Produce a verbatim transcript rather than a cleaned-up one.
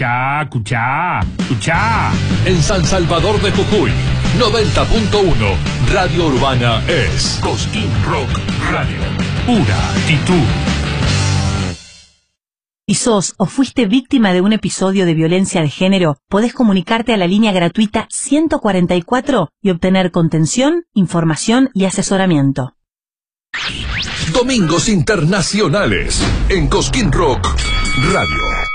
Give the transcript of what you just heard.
Escuchá, escuchá, escuchá. En San Salvador de Jujuy, noventa punto uno, Radio Urbana es Cosquín Rock Radio. Pura actitud. Si sos o fuiste víctima de un episodio de violencia de género, podés comunicarte a la línea gratuita ciento cuarenta y cuatro y obtener contención, información y asesoramiento. Domingos Internacionales en Cosquín Rock Radio.